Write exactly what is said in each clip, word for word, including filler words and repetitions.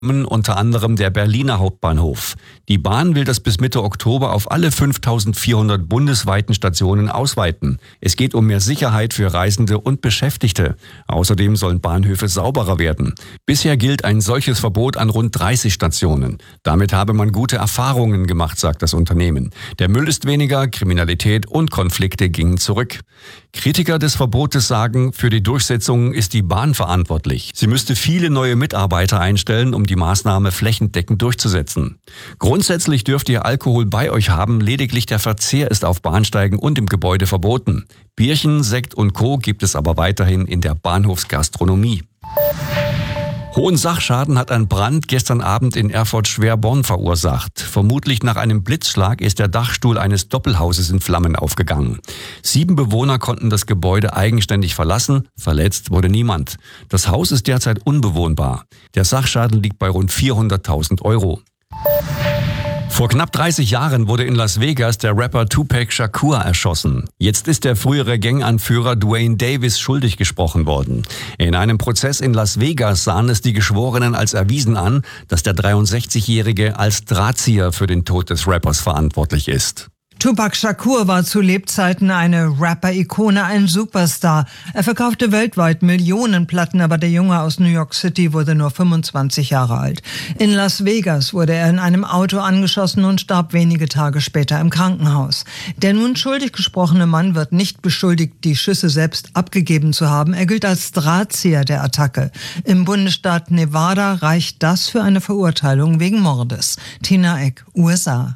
unter anderem der Berliner Hauptbahnhof. Die Bahn will das bis Mitte Oktober auf alle fünftausendvierhundert bundesweiten Stationen ausweiten. Es geht um mehr Sicherheit für Reisende und Beschäftigte. Außerdem sollen Bahnhöfe sauberer werden. Bisher gilt ein solches Verbot an rund dreißig Stationen. Damit habe man gute Erfahrungen gemacht, sagt das Unternehmen. Der Müll ist weniger, Kriminalität und Konflikte gingen zurück. Kritiker des Verbotes sagen, für die Durchsetzung ist die Bahn verantwortlich. Sie müsste viele neue Mitarbeiter einstellen, um die Maßnahme flächendeckend durchzusetzen. Grundsätzlich dürft ihr Alkohol bei euch haben, lediglich der Verzehr ist auf Bahnsteigen und im Gebäude verboten. Bierchen, Sekt und Co. gibt es aber weiterhin in der Bahnhofsgastronomie. Hohen Sachschaden hat ein Brand gestern Abend in Erfurt-Schwerbonn verursacht. Vermutlich nach einem Blitzschlag ist der Dachstuhl eines Doppelhauses in Flammen aufgegangen. Sieben Bewohner konnten das Gebäude eigenständig verlassen, verletzt wurde niemand. Das Haus ist derzeit unbewohnbar. Der Sachschaden liegt bei rund vierhunderttausend Euro. Vor knapp dreißig Jahren wurde in Las Vegas der Rapper Tupac Shakur erschossen. Jetzt ist der frühere Ganganführer Duane Davis schuldig gesprochen worden. In einem Prozess in Las Vegas sahen es die Geschworenen als erwiesen an, dass der dreiundsechzigjährige als Drahtzieher für den Tod des Rappers verantwortlich ist. Tupac Shakur war zu Lebzeiten eine Rapper-Ikone, ein Superstar. Er verkaufte weltweit Millionen Platten, aber der Junge aus New York City wurde nur fünfundzwanzig Jahre alt. In Las Vegas wurde er in einem Auto angeschossen und starb wenige Tage später im Krankenhaus. Der nun schuldig gesprochene Mann wird nicht beschuldigt, die Schüsse selbst abgegeben zu haben. Er gilt als Drahtzieher der Attacke. Im Bundesstaat Nevada reicht das für eine Verurteilung wegen Mordes. Tina Eck, U S A.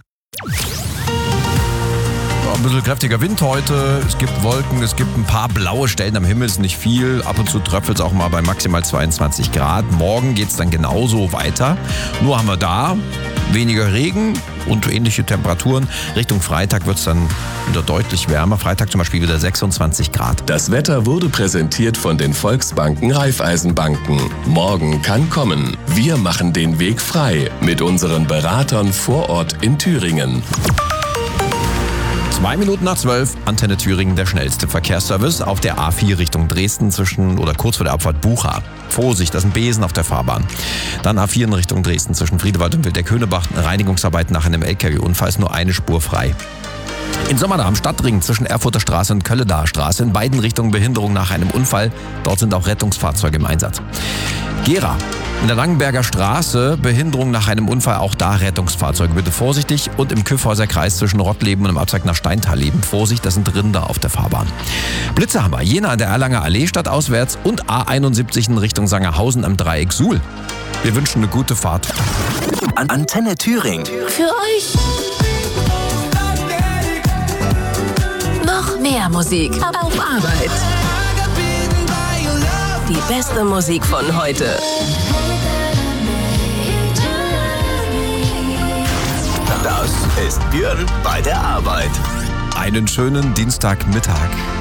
Ein bisschen kräftiger Wind heute, es gibt Wolken, es gibt ein paar blaue Stellen am Himmel, ist nicht viel. Ab und zu tröpfelt es auch mal bei maximal zweiundzwanzig Grad. Morgen geht es dann genauso weiter. Nur haben wir da weniger Regen und ähnliche Temperaturen. Richtung Freitag wird es dann wieder deutlich wärmer. Freitag zum Beispiel wieder sechsundzwanzig Grad. Das Wetter wurde präsentiert von den Volksbanken Raiffeisenbanken. Morgen kann kommen. Wir machen den Weg frei mit unseren Beratern vor Ort in Thüringen. Zwei Minuten nach zwölf, Antenne Thüringen, der schnellste Verkehrsservice auf der A vier Richtung Dresden zwischen oder kurz vor der Abfahrt Bucha. Vorsicht, das ist ein Besen auf der Fahrbahn. Dann A vier in Richtung Dresden zwischen Friedewald und Wildeck-Höhnebach. Reinigungsarbeiten nach einem L K W-Unfall ist nur eine Spur frei. In Sommerdam am Stadtring zwischen Erfurter Straße und Kölledaer Straße in beiden Richtungen Behinderung nach einem Unfall. Dort sind auch Rettungsfahrzeuge im Einsatz. Gera. In der Langenberger Straße Behinderung nach einem Unfall, auch da Rettungsfahrzeuge. Bitte vorsichtig. Und im Kyffhäuser Kreis zwischen Rottleben und im Abzweig nach Steintalleben. Vorsicht, das sind Rinder auf der Fahrbahn. Blitze haben wir. Jena an der Erlanger Allee stadtauswärts und A einundsiebzig in Richtung Sangerhausen am Dreieck Suhl. Wir wünschen eine gute Fahrt. Antenne Thüringen. Für euch. Noch mehr Musik auf Arbeit. Die beste Musik von heute. Das ist Björn bei der Arbeit. Einen schönen Dienstagmittag.